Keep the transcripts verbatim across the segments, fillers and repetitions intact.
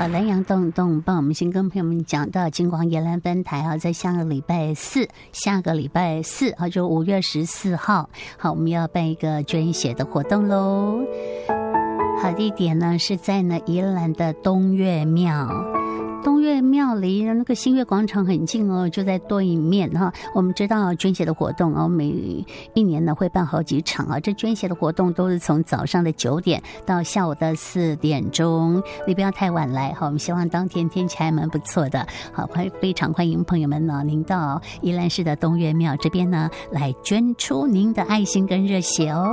好，蓝洋动动帮我们先跟朋友们讲到金光夜兰分台啊，在下个礼拜四，下个礼拜四啊，就五月十四号，好，我们要办一个捐血的活动喽。好，地点呢是在呢宜兰的东岳庙。东岳庙离那个新月广场很近哦，就在对面哈。我们知道捐血的活动哦，每一年呢会办好几场啊。这捐血的活动都是从早上的九点到下午的四点钟，你不要太晚来哈。我们希望当天天气还蛮不错的，好，欢非常欢迎朋友们呢，您到宜兰市的东岳庙这边呢来捐出您的爱心跟热血哦。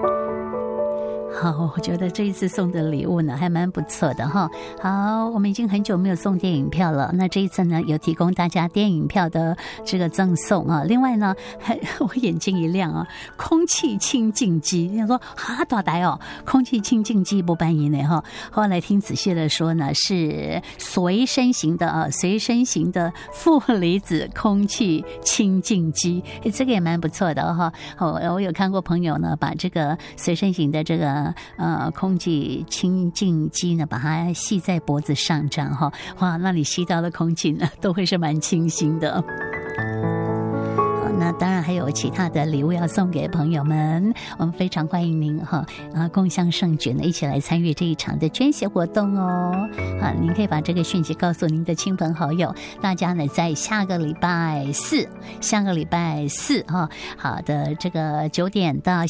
好，我觉得这一次送的礼物呢还蛮不错的哈。好，我们已经很久没有送电影票了，那这一次呢有提供大家电影票的这个赠送啊。另外呢，还我眼睛一亮啊，空气清净机，你想说啊多大哦，空气清净机不办呢哈。后来听仔细的说呢，是随身型的啊，随身型的负离子空气清净机，诶这个也蛮不错的哈。我我有看过朋友呢把这个随身型的这个呃，空气清净机呢，把它系在脖子上，这样哈，哇，那你吸到的空气呢，都会是蛮清新的。那当然还有其他的礼物要送给朋友们，我们非常欢迎您哈啊共襄盛举呢，一起来参与这一场的捐血活动哦。啊，您可以把这个讯息告诉您的亲朋好友，大家呢在下个礼拜四，下个礼拜四哈，好的这个九点到